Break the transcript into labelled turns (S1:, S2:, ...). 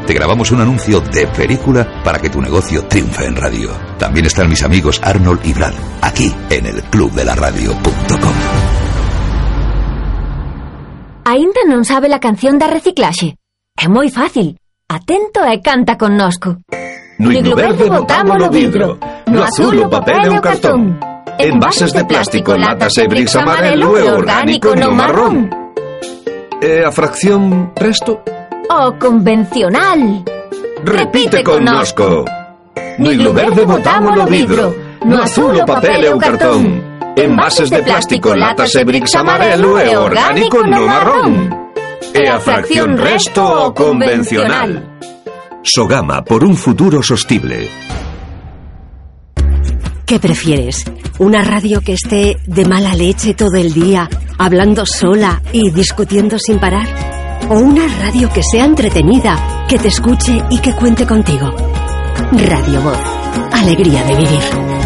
S1: Te grabamos un anuncio de película para que tu negocio triunfe en radio. También están mis amigos Arnold y Brad, aquí en el clubdelaradio.com.
S2: Ainda non sabe la canción da reciclaxe? É moi fácil. Atento e canta connosco.
S3: No hilo verde botamos o vidro, no azul o papel e o cartón. Envases de plástico, latas e bricks amarelo e orgánico no marrón. E a fracción resto?
S2: O convencional.
S3: Repite connosco. No hilo verde botamos o vidro, no azul o papel e o cartón. Envases de plástico, latas e bricks amarelo e orgánico no marrón. E a fracción resto o convencional.
S4: Sogama, por un futuro sostenible.
S5: ¿Qué prefieres? ¿Una radio que esté de mala leche todo el día, hablando sola y discutiendo sin parar? ¿O una radio que sea entretenida, que te escuche y que cuente contigo? Radio Voz. Alegría de vivir.